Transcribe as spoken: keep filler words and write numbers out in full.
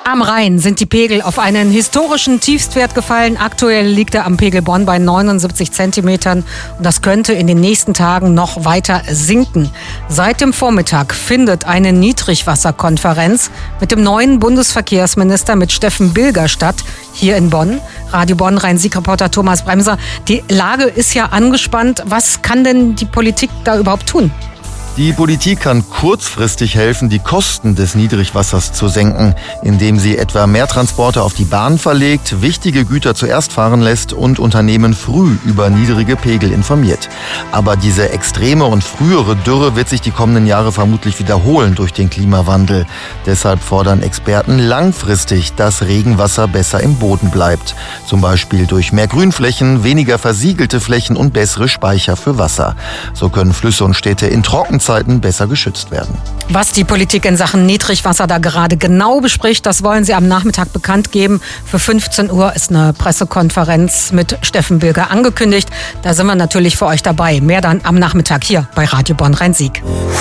Am Rhein sind die Pegel auf einen historischen Tiefstwert gefallen. Aktuell liegt er am Pegel Bonn bei neunundsiebzig Zentimetern. Und das könnte in den nächsten Tagen noch weiter sinken. Seit dem Vormittag findet eine Niedrigwasserkonferenz mit dem neuen Bundesverkehrsminister, mit Steffen Bilger, statt, hier in Bonn. Radio Bonn Rhein-Sieg-Reporter Thomas Bremser. Die Lage ist ja angespannt. Was kann denn die Politik da überhaupt tun? Die Politik kann kurzfristig helfen, die Kosten des Niedrigwassers zu senken, indem sie etwa mehr Transporte auf die Bahn verlegt, wichtige Güter zuerst fahren lässt und Unternehmen früh über niedrige Pegel informiert. Aber diese extreme und frühere Dürre wird sich die kommenden Jahre vermutlich wiederholen durch den Klimawandel. Deshalb fordern Experten langfristig, dass Regenwasser besser im Boden bleibt. Zum Beispiel durch mehr Grünflächen, weniger versiegelte Flächen und bessere Speicher für Wasser. So können Flüsse und Städte in Trockenzeiten besser geschützt werden. Was die Politik in Sachen Niedrigwasser da gerade genau bespricht, das wollen sie am Nachmittag bekannt geben. Für fünfzehn Uhr ist eine Pressekonferenz mit Steffen Bilger angekündigt. Da sind wir natürlich für euch dabei. Mehr dann am Nachmittag hier bei Radio Bonn Rhein-Sieg.